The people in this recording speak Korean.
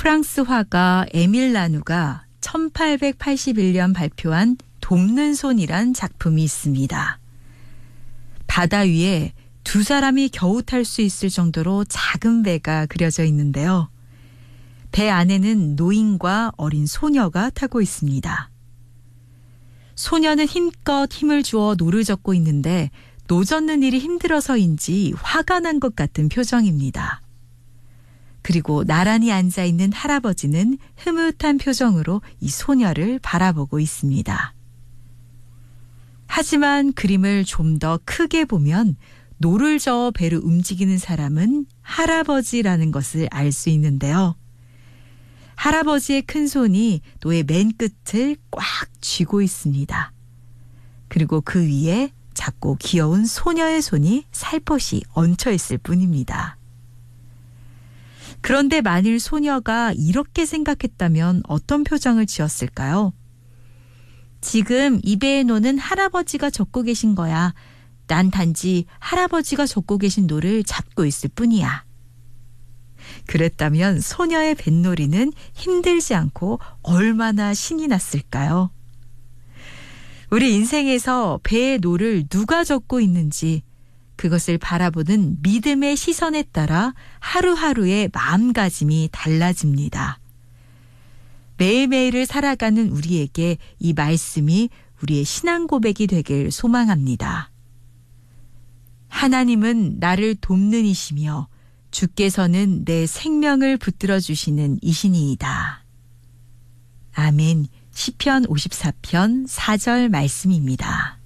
프랑스 화가 에밀 라누가 1881년 발표한 돕는 손이란 작품이 있습니다. 바다 위에 두 사람이 겨우 탈 수 있을 정도로 작은 배가 그려져 있는데요. 배 안에는 노인과 어린 소녀가 타고 있습니다. 소녀는 힘껏 힘을 주어 노를 젓고 있는데 노 젓는 일이 힘들어서인지 화가 난 것 같은 표정입니다. 그리고 나란히 앉아있는 할아버지는 흐뭇한 표정으로 이 소녀를 바라보고 있습니다. 하지만 그림을 좀 더 크게 보면 노를 저어 배를 움직이는 사람은 할아버지라는 것을 알 수 있는데요. 할아버지의 큰 손이 노의 맨 끝을 꽉 쥐고 있습니다. 그리고 그 위에 작고 귀여운 소녀의 손이 살포시 얹혀 있을 뿐입니다. 그런데 만일 소녀가 이렇게 생각했다면 어떤 표정을 지었을까요? 지금 이 배의 노는 할아버지가 젓고 계신 거야. 난 단지 할아버지가 젓고 계신 노를 잡고 있을 뿐이야. 그랬다면 소녀의 뱃놀이는 힘들지 않고 얼마나 신이 났을까요? 우리 인생에서 배의 노를 누가 젓고 있는지 그것을 바라보는 믿음의 시선에 따라 하루하루의 마음가짐이 달라집니다. 매일매일을 살아가는 우리에게 이 말씀이 우리의 신앙 고백이 되길 소망합니다. 하나님은 나를 돕는 이시며 주께서는 내 생명을 붙들어 주시는 이시니이다. 아멘. 시편 54편 4절 말씀입니다.